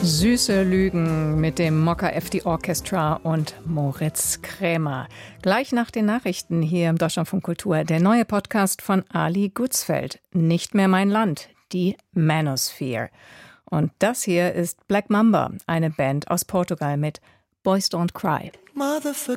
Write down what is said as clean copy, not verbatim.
Süße Lügen mit dem Mokka FD Orchestra und Moritz Krämer. Gleich nach den Nachrichten hier im Deutschlandfunk Kultur der neue Podcast von Ali Gutzfeld. Nicht mehr mein Land, die Manosphere. Und das hier ist Black Mamba, eine Band aus Portugal mit Boys Don't Cry.